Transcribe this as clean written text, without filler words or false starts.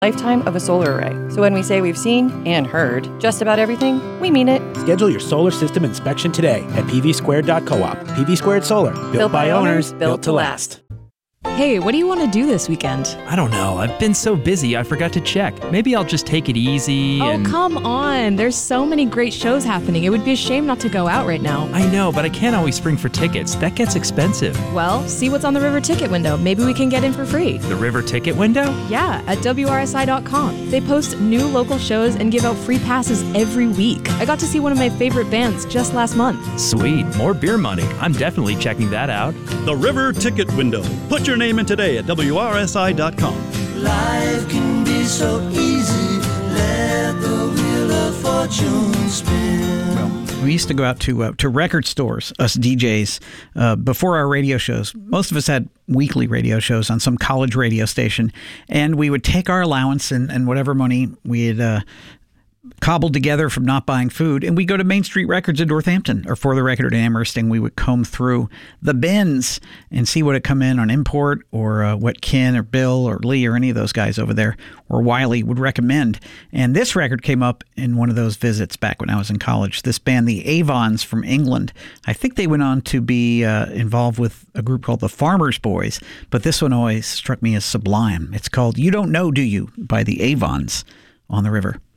lifetime of a solar array. So when we say we've seen and heard just about everything, we mean it. Schedule your solar system inspection today at pvsquared.coop. PV Squared Solar. Built by owners, built to last. Hey, what do you want to do this weekend? I don't know. I've been so busy, I forgot to check. Maybe I'll just take it easy and... Oh, come on. There's so many great shows happening. It would be a shame not to go out right now. I know, but I can't always spring for tickets. That gets expensive. Well, see what's on the River Ticket window. Maybe we can get in for free. The River Ticket window? Yeah, at WRSI.com. They post new local shows and give out free passes every week. I got to see one of my favorite bands just last month. Sweet. More beer money. I'm definitely checking that out. The River Ticket window. Put your name in today at WRSI.com. Life can be so easy. Let the wheel of fortune spin. Well, we used to go out to record stores, us DJs, before our radio shows. Most of us had weekly radio shows on some college radio station, and we would take our allowance and whatever money we had cobbled together from not buying food, and we go to Main Street Records in Northampton, or For the Record at Amherst, and we would comb through the bins and see what had come in on import, or what Ken or Bill or Lee or any of those guys over there or Wiley would recommend. And this record came up in one of those visits back when I was in college. This band, the Avons from England, I think they went on to be involved with a group called the Farmers Boys, but this one always struck me as sublime. It's called You Don't Know, Do You? By the Avons on the River.